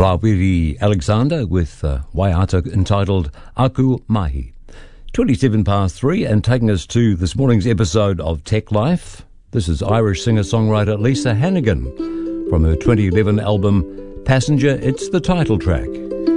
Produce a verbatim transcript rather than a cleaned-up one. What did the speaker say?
Rawiri Alexander with uh, Waiata entitled Aku Mahi. twenty-seven past three, and taking us to this morning's episode of Tech Life, this is Irish singer-songwriter Lisa Hannigan from her twenty eleven album Passenger. It's the title track.